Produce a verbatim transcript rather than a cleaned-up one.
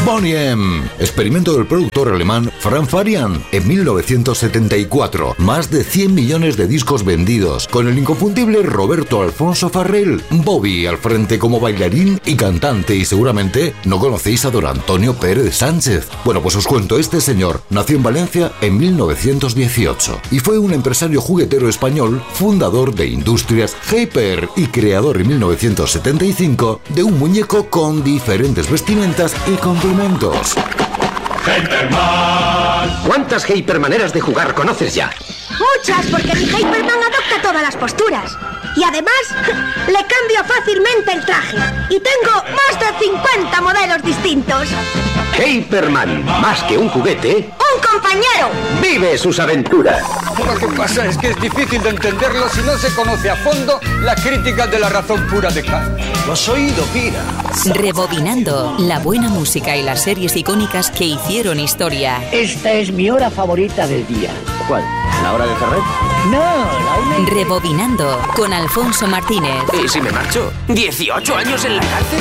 Boney M, experimento del productor alemán Frank Farian en mil novecientos setenta y cuatro. Más de cien millones de discos vendidos, con el inconfundible Roberto Alfonso Farrell, Bobby al frente como bailarín y cantante, y seguramente no conocéis a don Antonio Pérez Sánchez. Bueno, pues os cuento, este señor nació en Valencia en mil novecientos dieciocho y fue un empresario juguetero español, fundador de Industrias Hyper y creador en mil novecientos setenta y cinco de un muñeco con diferentes vestimentas y complementos. Hyperman. ¿Cuántas Hypermaneras de jugar conoces ya? Muchas, porque mi Hyperman adopta todas las posturas. Y además, le cambio fácilmente el traje. Y tengo más de cincuenta modelos distintos. Hyperman, más que un juguete, ¡un compañero! Vive sus aventuras. Lo que pasa es que es difícil de entenderlo si no se conoce a fondo la crítica de la razón pura de Kant. Lo has oído, Pira. Rebobinando la buena música y las series icónicas que hicieron historia. Esta es mi hora favorita del día. ¿Cuál? ¿La hora de Ferrer? No, la una... Rebobinando con Alfonso Martínez. ¿Y si me marcho? ¿dieciocho años en la cárcel?